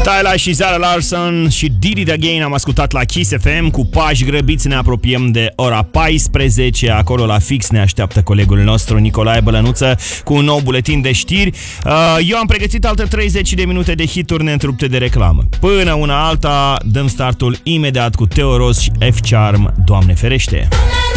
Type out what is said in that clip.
Tyla și Zara Larsson și Did It Again am ascultat la Kiss FM. Cu pași grăbiți ne apropiem de ora 14. Acolo la fix ne așteaptă colegul nostru Nicolae Bălănuță cu un nou buletin de știri. Eu am pregătit alte 30 de minute de hituri neîntrerupte de reclamă. Până una alta dăm startul imediat cu Teo Ros și F-Charm, Doamne ferește.